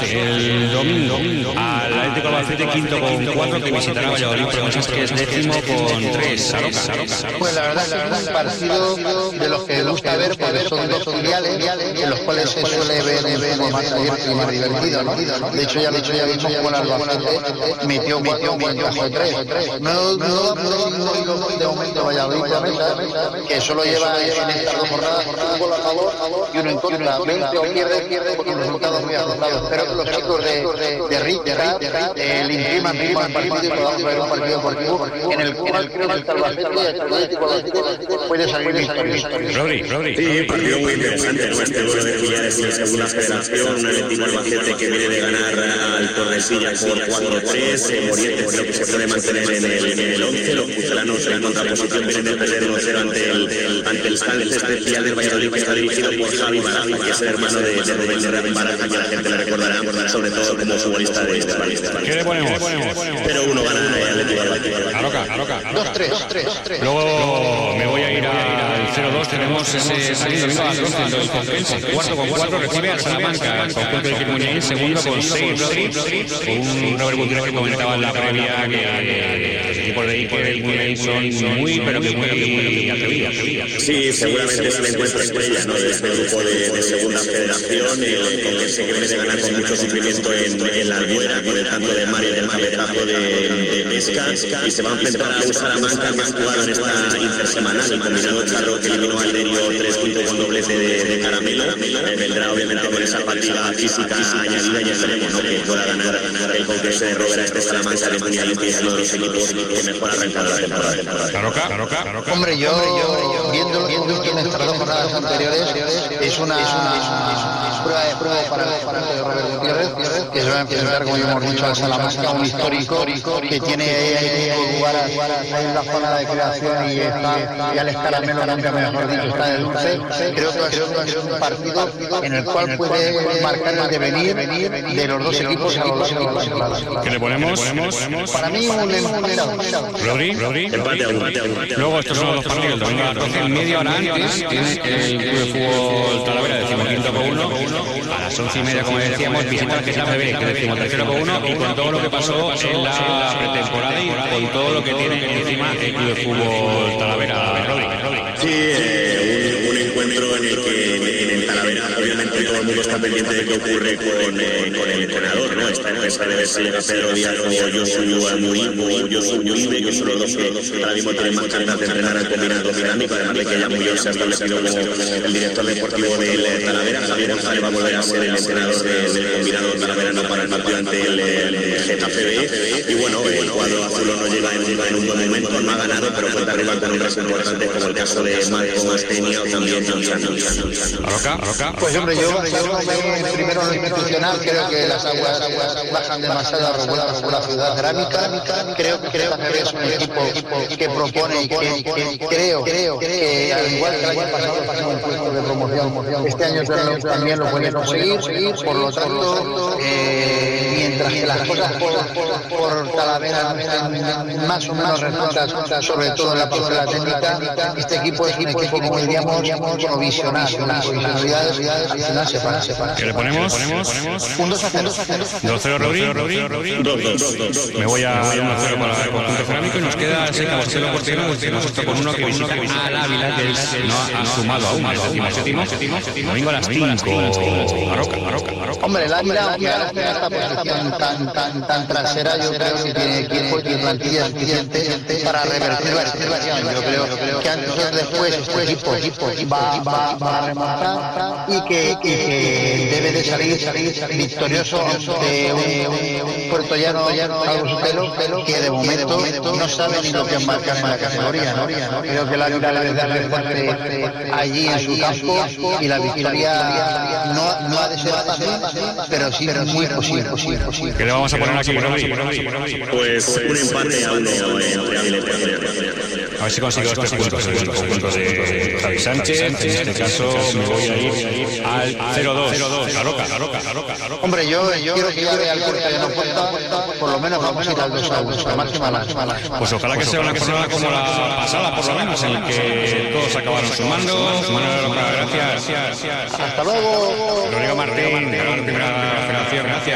el domingo al Atlético Albacete, quinto con 4, que visitará Valladolid, pero que es décimo con 3. Pues la verdad es un partido de los que gusta ver, porque son dos filiales en los cuales se suele ver un más abierto y más divertido, ¿no? De hecho, ya vimos como el Albacete metió un encajo de 3. No de momento Valladolid que solo lleva en estas dos jornadas un gol a favor y uno en contra, 20 o pierde con resultados muy ajustados. Espero que los chicos de Rick le impriman el partido y podamos ver un partido deportivo en el cual creo que el Atlético puede salir victorioso. Rodri. Sí, partido muy interesante, ¿no? Este duelo de filiales en la segunda federación, un Atlético Albacete que viene de ganar al Tordesillas por 4-3, Morientes creo que se puede mantener en el 11, los pucelanos en contraposición vienen de perder 1-0 ante el Sánchez especial del Valladolid, que está dirigido por Javi Baraja, que es el hermano de Rubén Baraja, que la gente le recordará, sobre todo como futbolista de Valencia. ¿Qué le ponemos? Pero uno gana el Atlético Albacete. Aroca. 2-3. Luego me voy a ir al 0-2, tenemos ese salido domingo a las 12 del Conquense. Cuarto con 4 recibe a Salamanca, el conjunto del Quirmuñain, segundo con 6 Rodri, un Robert Gutiérrez que comentaba en la previa que los equipos de Iker y Quirmuñain son muy atrevidos. Sí, seguramente es el encuentro estrella, ¿no?, de este grupo de segunda federación, el Conquense que viene de ganar con mucho sufrimiento en la Albuera, con el tanto de Mario del cabezazo de Pesca, y se va a enfrentar a un Salamanca que ha jugado en esta intersemanal, el combinado charro que eliminó al Derio 3-5 con doblete de Caramelo. Vendrá obviamente con esa fatiga física añadida, y esperemos, ¿no?, que pueda ganar el Conquense de Robert a este Salamanca de Puñalín, que es uno de los equipos que mejor ha arrancado la temporada. Aroca. Hombre, yo viendo en estas dos jornadas anteriores, es una prueba para el Robert Gutiérrez, que se va a enfrentar, como ya hemos dicho, al Salamanca, un histórico que tiene lugar en la zona de creación y al Caramelo, nunca mejor dicho, está de dulce. Creo que es un partido en el cual puede marcar el devenir de los dos equipos a lo largo de la temporada. ¿Qué le ponemos? Para mí un empate. Rodri. Empate a uno. Luego estos son los dos partidos. Domingo a las 12, media hora antes, tiene el Club de Fútbol Talavera, decimoquinto con 1. A las 11:30, como decíamos, visita al Getafe B, que decimotercero con 1, y con todo lo que pasó en la pretemporada y con todo lo que tiene encima el Club de Fútbol Talavera, Rodri. Sí, un encuentro en el que en el Talavera obviamente todo el mundo está pendiente de qué ocurre con el entrenador, ¿no? Esta empresa de ver si llega Pedro Díaz o Josu Uribe, que son los dos que ahora mismo tienen más ganas de entrenar al combinado dinámico, además de que ya Muñoz se ha establecido como el director deportivo del Talavera. Javier González va a volver a ser el entrenador del combinado talaverano para el partido ante el Getafe B. Y bueno, el cuadro azul no llega en un buen momento, no ha ganado, pero cuenta arriba con nombres importantes como el caso de Marco Astenia o también Aroca. Pues hombre, yo primero lo institucional, creo que las aguas bajan demasiado a por la ciudad cerámica. Creo que es un equipo que propone y que creo que al igual que el año pasado pasó un puesto de promoción, este año también lo puede conseguir. Por lo tanto, mientras que las cosas por Talavera están más o menos resueltas, sobre todo en la parte de la técnica, este equipo es un equipo, como diríamos, provisional, con posibilidades, al final se para. ¿Qué le ponemos? Un 2-0. 2-0 Rodri. 2-2. Me voy a 1-0 para el conjunto cerámico y nos queda ese Caballero Portero, tenemos esto con uno que visita al Ávila, que no ha sumado aún, el séptimo. Domingo a las 5. Aroca. Hombre, el Ávila, que ahora está en esta posición tan trasera, yo creo que tiene equipo y tiene plantilla suficiente para revertir la situación. Yo creo que antes o después este equipo va a remontar y que debe de salir victorioso de un puertollano Carlos Sotelo, que de momento no sabe ni lo que es marcar en la categoría, ¿no? Creo que el Ávila debe darle fuerte allí en su campo, y la victoria no ha de ser fácil, pero sí muy posible. ¿Qué le vamos a poner aquí, Rodri? Pues un empate a uno entre Ávila y Portero. A ver si consigo estos puntos el conjunto de Javi Sánchez. En este caso me voy a ir al 0-2. Aroca. Hombre, yo quiero que llegue al puerta y no puerta, por lo menos vamos a ir al 2-1, más que malas. Pues ojalá que sea una jornada como la pasada, por lo menos, en la que todos acabaron sumando. Manuel Aroca, gracias. Hasta luego. Rodrigo Martín, de la primera federación, gracias.